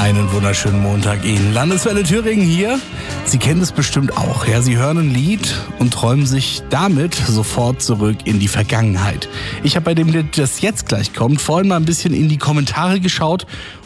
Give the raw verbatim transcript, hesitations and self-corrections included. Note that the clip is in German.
Einen wunderschönen Montag Ihnen. Landeswelle Thüringen hier. Sie kennen es bestimmt auch. Ja, Sie hören ein Lied und träumen sich damit sofort zurück in die Vergangenheit. Ich habe bei dem Lied, das jetzt gleich kommt, vorhin mal ein bisschen in die Kommentare geschaut